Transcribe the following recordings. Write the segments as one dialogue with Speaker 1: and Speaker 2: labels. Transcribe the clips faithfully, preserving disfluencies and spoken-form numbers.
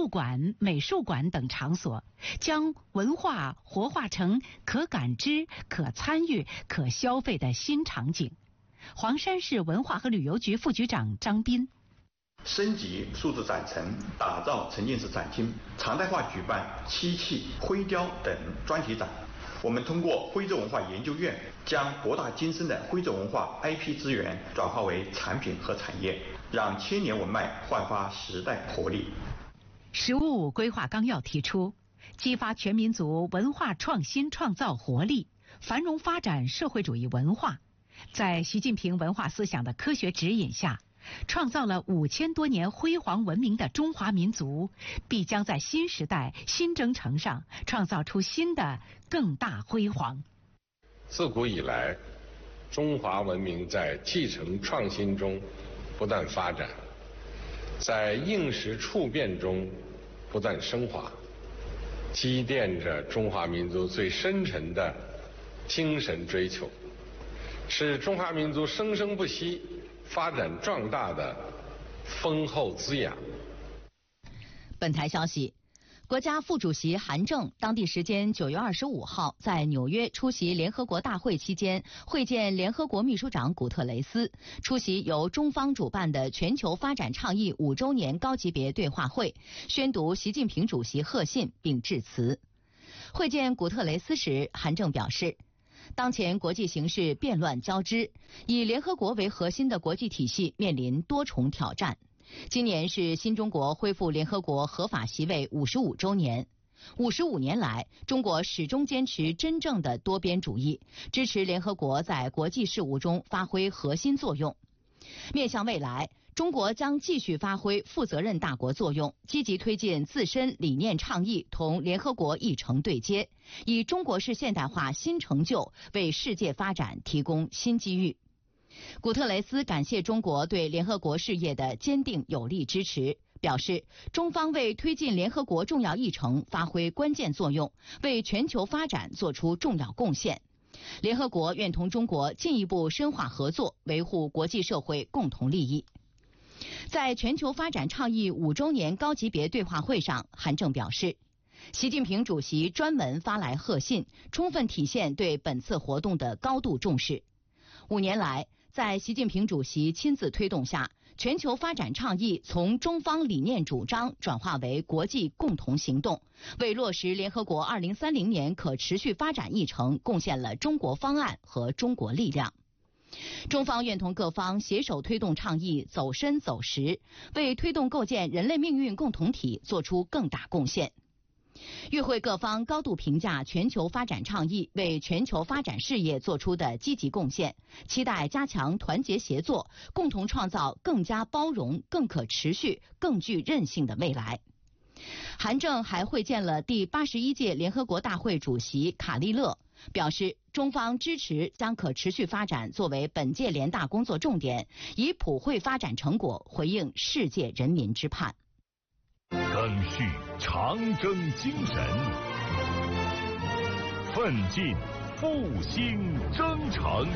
Speaker 1: 术馆、美术馆等场所，将文化活化成可感知、可参与、可消费的新场景。黄山市文化和旅游局副局长张斌。
Speaker 2: 升级数字展陈，打造沉浸式展厅，常态化举办漆器、灰雕等专题展。我们通过徽州文化研究院，将博大精深的徽州文化 I P 资源转化为产品和产业，让千年文脉焕发时代活力。
Speaker 1: 十五五规划纲要提出，激发全民族文化创新创造活力，繁荣发展社会主义文化。在习近平文化思想的科学指引下，创造了五千多年辉煌文明的中华民族，必将在新时代新征程上创造出新的更大辉煌。
Speaker 3: 自古以来，中华文明在继承创新中不断发展，在应时处变中不断升华，积淀着中华民族最深沉的精神追求，是中华民族生生不息、发展壮大的丰厚滋养。
Speaker 4: 本台消息，国家副主席韩正当地时间九月二十五号在纽约出席联合国大会期间，会见联合国秘书长古特雷斯，出席由中方主办的全球发展倡议五周年高级别对话会，宣读习近平主席贺信并致辞。会见古特雷斯时，韩正表示，当前国际形势变乱交织，以联合国为核心的国际体系面临多重挑战。今年是新中国恢复联合国合法席位五十五周年。五十五年来，中国始终坚持真正的多边主义，支持联合国在国际事务中发挥核心作用。面向未来，中国将继续发挥负责任大国作用，积极推进自身理念倡议同联合国议程对接，以中国式现代化新成就为世界发展提供新机遇。古特雷斯感谢中国对联合国事业的坚定有力支持，表示中方为推进联合国重要议程发挥关键作用，为全球发展做出重要贡献。联合国愿同中国进一步深化合作，维护国际社会共同利益。在全球发展倡议五周年高级别对话会上，韩正表示，习近平主席专门发来贺信，充分体现对本次活动的高度重视。五年来，在习近平主席亲自推动下，全球发展倡议从中方理念主张转化为国际共同行动，为落实联合国二零三零年可持续发展议程贡献了中国方案和中国力量。中方愿同各方携手推动倡议走深走实，为推动构建人类命运共同体做出更大贡献。与会各方高度评价全球发展倡议为全球发展事业做出的积极贡献，期待加强团结协作，共同创造更加包容、更可持续、更具韧性的未来。韩正还会见了第八十一届联合国大会主席卡利勒，表示中方支持将可持续发展作为本届联大工作重点，以普惠发展成果回应世界人民之盼。
Speaker 5: 赓续长征精神，奋进复兴征程。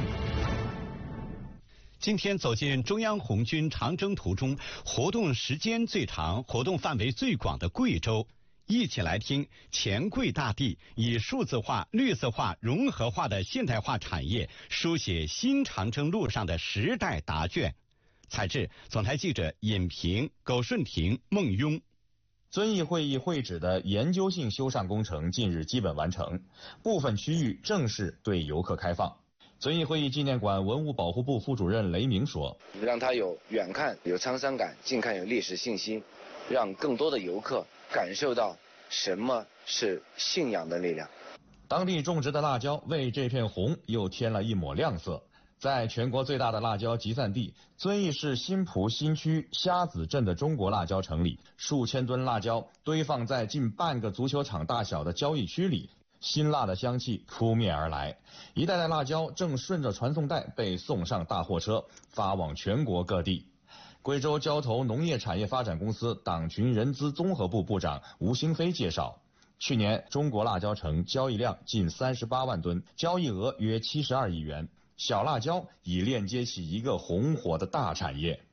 Speaker 6: 今天走进中央红军长征途中活动时间最长、活动范围最广的贵州，一起来听黔贵大地以数字化、绿色化、融合化的现代化产业书写新长征路上的时代答卷。采制总台记者尹平、苟顺婷、孟庸。
Speaker 7: 遵义会议会址的研究性修缮工程近日基本完成，部分区域正式对游客开放。遵义会议纪念馆文物保护部副主任雷明说：“
Speaker 8: 让它有远看有沧桑感，近看有历史信息，让更多的游客感受到什么是信仰的力量。”
Speaker 7: 当地种植的辣椒为这片红又添了一抹亮色。在全国最大的辣椒集散地遵义市新蒲新区虾子镇的中国辣椒城里，数千吨辣椒堆放在近半个足球场大小的交易区里，辛辣的香气扑面而来，一袋袋辣椒正顺着传送带被送上大货车，发往全国各地。贵州交投农业产业发展公司党群人资综合部部长吴兴飞介绍，去年中国辣椒城交易量近三十八万吨，交易额约七十二亿元。小辣椒已链接起一个红火的大产业。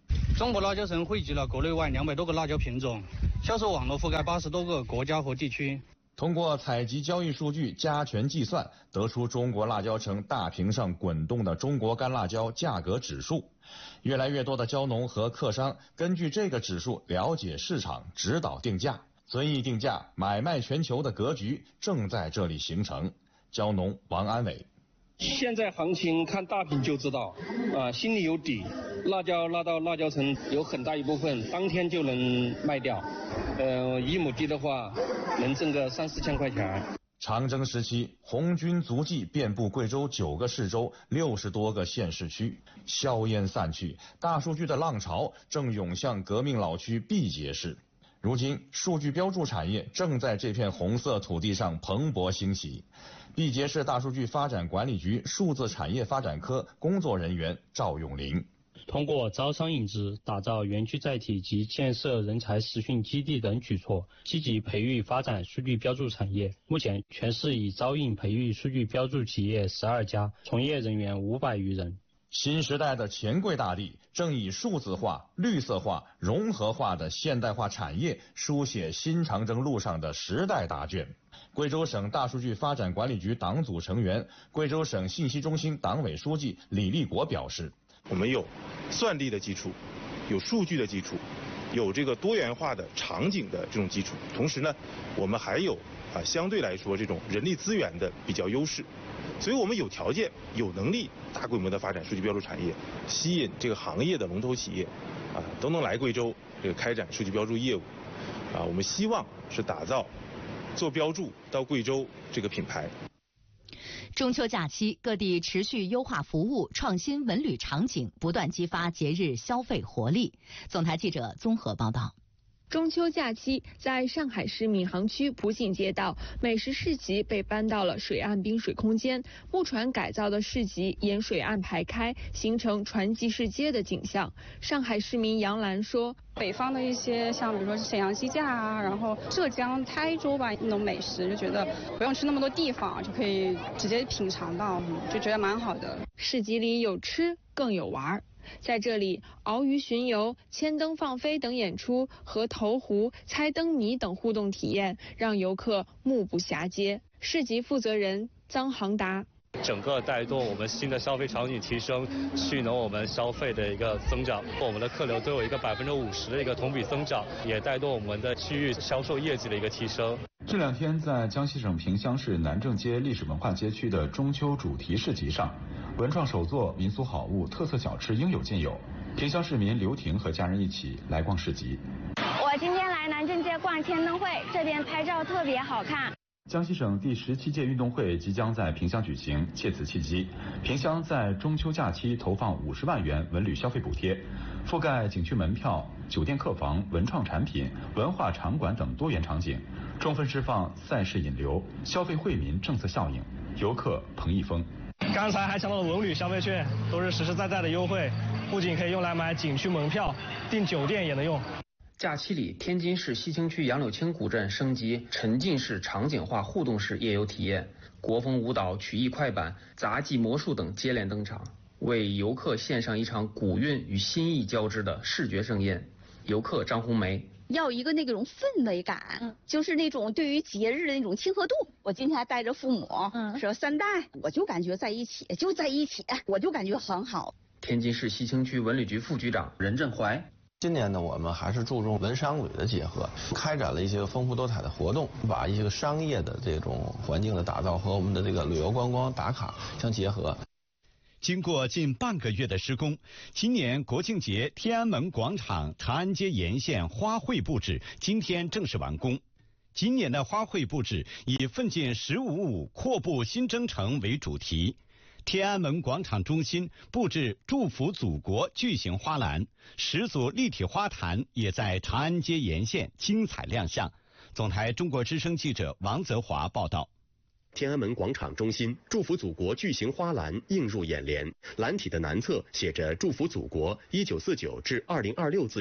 Speaker 9: 中国辣椒城汇集了国内外两百多个辣椒品种，销售网络覆盖八十多个国家和地区。
Speaker 7: 通过采集交易数据加权计算，得出中国辣椒城大屏上滚动的中国干辣椒价格指数。越来越多的椒农和客商根据这个指数了解市场，指导定价，遵义定价，买卖全球的格局正在这里形成。椒农王安伟。
Speaker 10: 现在行情看大屏就知道，啊，心里有底。辣椒拉到辣椒城有很大一部分当天就能卖掉，呃，一亩地的话能挣个三四千块钱。
Speaker 7: 长征时期，红军足迹遍布贵州九个市州、六十多个县市区。硝烟散去，大数据的浪潮正涌向革命老区毕节市。如今，数据标注产业正在这片红色土地上蓬勃兴起。毕节市大数据发展管理局数字产业发展科工作人员赵永林。
Speaker 11: 通过招商引资、打造园区载体及建设人才实训基地等举措，积极培育发展数据标注产业。目前，全市已招应培育数据标注企业十二家，从业人员五百余人。
Speaker 7: 新时代的钱柜大地正以数字化、绿色化、融合化的现代化产业书写新长征路上的时代答卷。贵州省大数据发展管理局党组成员、贵州省信息中心党委书记李立国表示，
Speaker 12: 我们有算力的基础，有数据的基础，有这个多元化的场景的这种基础，同时呢，我们还有啊相对来说这种人力资源的比较优势，所以我们有条件、有能力大规模的发展数据标注产业，吸引这个行业的龙头企业啊都能来贵州这个开展数据标注业务啊，我们希望是打造做标注到贵州这个品牌。
Speaker 4: 中秋假期，各地持续优化服务，创新文旅场景，不断激发节日消费活力。总台记者综合报道。
Speaker 13: 中秋假期，在上海市闵行区普信街道，美食市集被搬到了水岸滨水空间，木船改造的市集沿水岸排开，形成船集市街的景象。上海市民杨澜说，
Speaker 14: 北方的一些像比如说沈阳鸡架啊，然后浙江台州吧那种美食，就觉得不用去那么多地方就可以直接品尝到，就觉得蛮好的。
Speaker 13: 市集里有吃更有玩。在这里，鳌鱼巡游、千灯放飞等演出和投壶、猜灯谜等互动体验，让游客目不暇接。市集负责人臧航达。
Speaker 15: 整个带动我们新的消费场景提升，蓄能我们消费的一个增长，我们的客流都有一个百分之五十的一个同比增长，也带动我们的区域销售业绩的一个提升。
Speaker 16: 这两天，在江西省萍乡市南正街历史文化街区的中秋主题市集上，文创手作、民俗好物、特色小吃应有尽有。萍乡市民刘婷和家人一起来逛市集。
Speaker 17: 我今天来南正街逛千灯会，这边拍照特别好看。
Speaker 16: 江西省第十七届运动会即将在萍乡举行，借此契机，萍乡在中秋假期投放五十万元文旅消费补贴，覆盖景区门票、酒店客房、文创产品、文化场馆等多元场景，充分释放赛事引流、消费惠民政策效应，游客彭一峰。
Speaker 18: 刚才还抢到了文旅消费券，都是实实在在的优惠，不仅可以用来买景区门票，订酒店也能用。
Speaker 19: 假期里，天津市西青区杨柳青古镇升级沉浸式场景化互动式夜游体验，国风舞蹈、曲艺快板、杂技魔术等接连登场，为游客献上一场古韵与新意交织的视觉盛宴。游客张红梅。
Speaker 20: 要一个那种氛围感，嗯、就是那种对于节日的那种亲和度。我今天还带着父母，嗯，说三代，我就感觉在一起，就在一起，我就感觉很好。
Speaker 19: 天津市西青区文旅局副局长任振怀。
Speaker 21: 今年呢，我们还是注重文商旅的结合，开展了一些丰富多彩的活动，把一些商业的这种环境的打造和我们的这个旅游观光打卡相结合。
Speaker 6: 经过近半个月的施工，今年国庆节天安门广场、长安街沿线花卉布置今天正式完工。今年的花卉布置以奋进十五五阔步新征程为主题。天安门广场中心布置祝福祖国巨型花篮，十组立体花坛也在长安街沿线精彩亮相。总台中国之声记者王泽华报道。
Speaker 22: 天安门广场中心祝福祖国巨型花篮映入眼帘，篮体的南侧写着祝福祖国一九四九至二零二六字样，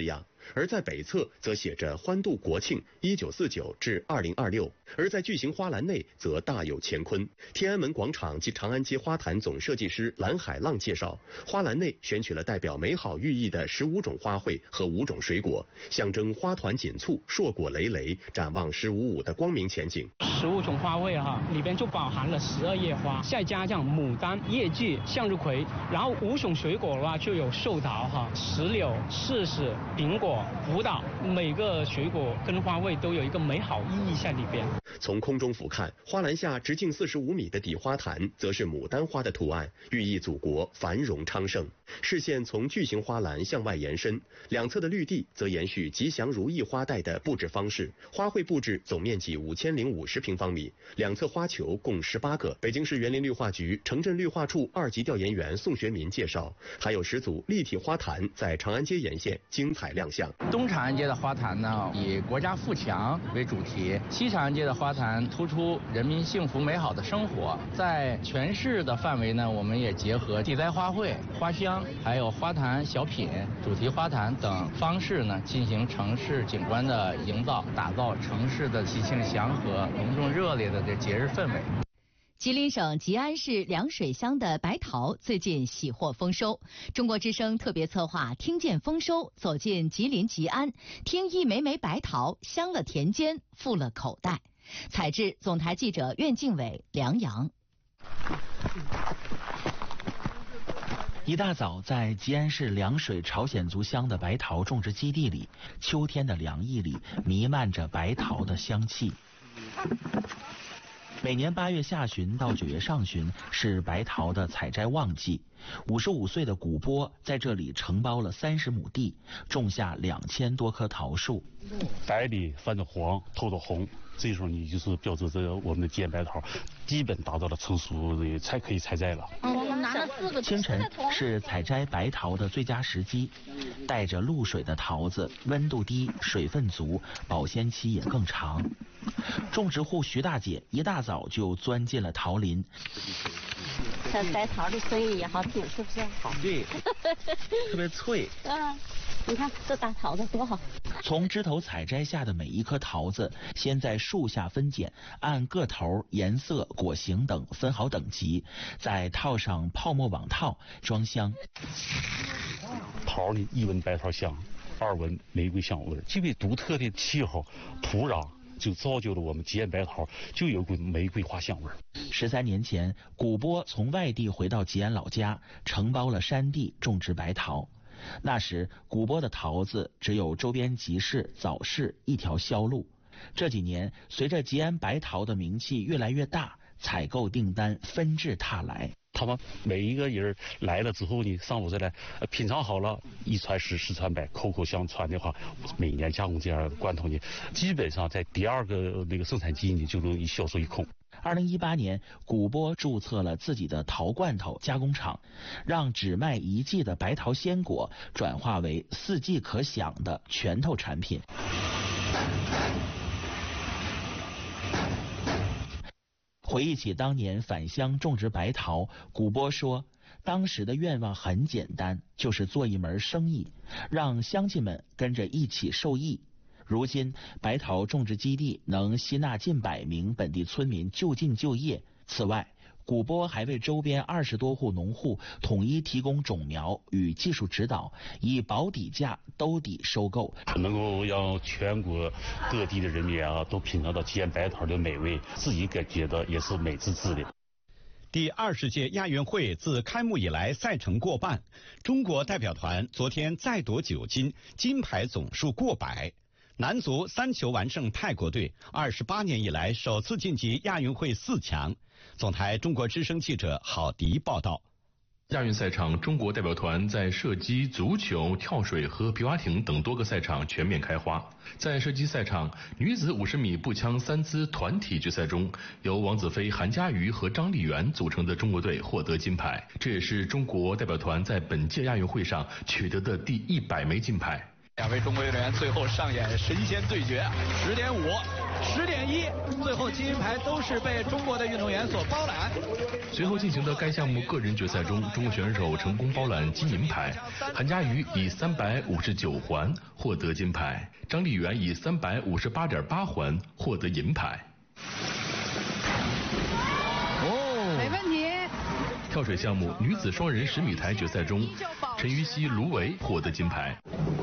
Speaker 22: 而在北侧则写着欢度国庆一九四九至二零二六，而在巨型花篮内则大有乾坤。天安门广场及长安街花坛总设计师蓝海浪介绍，花篮内选取了代表美好寓意的十五种花卉和五种水果，象征花团锦簇、硕果累累，展望十五五的光明前景。
Speaker 1: 十五种花卉哈，里边就包含了十二叶花，再加上牡丹、叶季、向日葵，然后五种水果的话就有寿桃哈、石榴、柿子、苹果、葡萄，每个水果跟花卉都有一个美好意义在里边。
Speaker 22: 从空中俯瞰，花篮下直径四十五米的底花坛，则是牡丹花的图案，寓意祖国繁荣昌盛。视线从巨型花篮向外延伸，两侧的绿地则延续吉祥如意花带的布置方式。花卉布置总面积五千零五十平方米，两侧花球共十八个。北京市园林绿化局城镇绿化处二级调研员宋学民介绍，还有十组立体花坛在长安街沿线精彩亮相。
Speaker 2: 东长安街的花坛呢，以国家富强为主题；西长安街的花坛突出人民幸福美好的生活。在全市的范围呢，我们也结合地栽花卉、花香，还有花坛小品、主题花坛等方式呢，进行城市景观的营造，打造城市的喜庆祥和、隆重热烈的这节日氛围。
Speaker 4: 吉林省吉安市凉水乡的白桃最近喜获丰收。中国之声特别策划听见丰收，走进吉林吉安，听一枚枚白桃，香了田间，富了口袋。采制总台记者苑敬伟、梁阳。
Speaker 23: 一大早，在吉安市凉水朝鲜族乡的白桃种植基地里，秋天的凉意里弥漫着白桃的香气。每年八月下旬到九月上旬是白桃的采摘旺季。五十五岁的古波在这里承包了三十亩地，种下两千多棵桃树。
Speaker 24: 白里泛着黄，透着红，这时候你就是标志着我们的吉安白桃基本达到了成熟的才可以采摘了。
Speaker 23: 清晨是采摘白桃的最佳时机，带着露水的桃子温度低，水分足，保鲜期也更长。种植户徐大姐一大早就钻进了桃林。
Speaker 25: 这白桃的声音也好听，是不是？
Speaker 23: 好，对，特别脆。
Speaker 25: 啊，你看这大桃子多好。
Speaker 23: 从枝头采摘下的每一颗桃子，先在树下分拣，按个头、颜色、果形等分好等级，再套上泡沫网套，装箱。
Speaker 24: 桃呢，一闻白桃香，二闻玫瑰香味，因为独特的气候、土壤，就造就了我们吉安白桃就有股玫瑰花香味。
Speaker 23: 十三年前，古波从外地回到吉安老家，承包了山地种植白桃。那时，古波的桃子只有周边集市、早市一条销路。这几年，随着吉安白桃的名气越来越大，采购订单纷至沓来。
Speaker 24: 他们每一个人来了之后呢，上午再来品尝好了，一传十，十传百，口口相传的话，每年加工这样的罐头呢，基本上在第二个那个生产季呢就容易销售一空。
Speaker 23: 二零一八年，古波注册了自己的桃罐头加工厂，让只卖一季的白桃鲜果转化为四季可享的拳头产品。回忆起当年返乡种植白桃，古波说，当时的愿望很简单，就是做一门生意，让乡亲们跟着一起受益。如今，白桃种植基地能吸纳近百名本地村民就近就业。此外，古波还为周边二十多户农户统一提供种苗与技术指导，以保底价兜底收购，
Speaker 24: 能够让全国各地的人民啊都品尝到吉安白桃的美味，自己感觉到也是美滋滋的。
Speaker 6: 第二十届亚运会自开幕以来赛程过半，中国代表团昨天再夺九金，金牌总数过百。男足三球完胜泰国队，二十八年以来首次晋级亚运会四强。总台中国之声记者郝迪报道。
Speaker 26: 亚运赛场，中国代表团在射击、足球、跳水和皮划艇等多个赛场全面开花。在射击赛场，女子五十米步枪三姿团体决赛中，由王子飞、韩佳瑜和张丽媛组成的中国队获得金牌，这也是中国代表团在本届亚运会上取得的第一百枚金牌。
Speaker 27: 两位中国运动员最后上演神仙对决，十点五
Speaker 3: 十点一，最后金银牌都是被中国的运动员所包揽。
Speaker 26: 随后进行的该项目个人决赛中，中国选手成功包揽金银牌，韩佳瑜以三百五十九环获得金牌，张丽媛以三百五十八点八环获得银牌。
Speaker 5: 哦，没问题。
Speaker 26: 跳水项目女子双人十米台决赛中，陈芋汐、卢维获得金牌。